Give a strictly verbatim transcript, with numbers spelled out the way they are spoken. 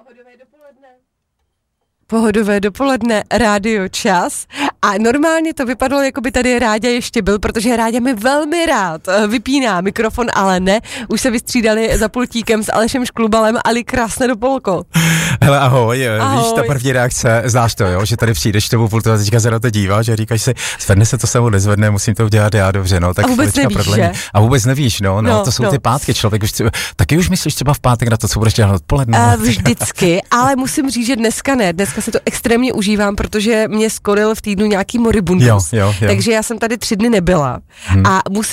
Pohodové dopoledne. Pohodové dopoledne, rádio Čas. A normálně to vypadalo, jako by tady Ráďa ještě byl, protože Ráďa mi velmi rád vypíná mikrofon, ale ne. Už se vystřídali za pultíkem s Alešem Šklubalem, ale krásné dopoledne. Hele, ahoj, ahoj. Víš, ta první reakce, znáš to, jo, že tady přijdeš k tomu pultu a teďka se na to díváš a říkáš si, zvedne se to samo, nezvedne, musím to udělat já dobře, no. Tak a vůbec nevíš, prodlení. A vůbec nevíš, no, no, no to jsou no. ty pátky, člověk už, taky už myslíš třeba v pátek na to, co budeš dělat odpoledne. Uh, vždycky, ale musím říct, že dneska ne, dneska se to extrémně užívám, protože mě skoril v týdnu nějaký moribundus, jo, jo, jo. takže já jsem tady tři dny nebyla hmm. a musím